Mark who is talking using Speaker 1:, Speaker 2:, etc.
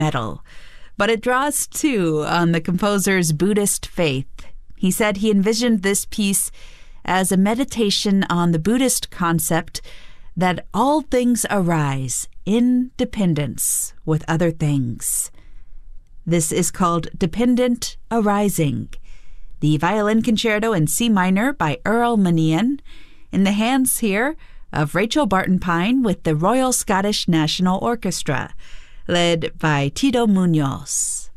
Speaker 1: metal. But it draws, too, on the composer's Buddhist faith. He said he envisioned this piece as a meditation on the Buddhist concept that all things arise in dependence with other things. This is called Dependent Arising, the violin concerto in C minor by Earl Mannion, in the hands here of Rachel Barton-Pine with the Royal Scottish National Orchestra, led by Tito Munoz.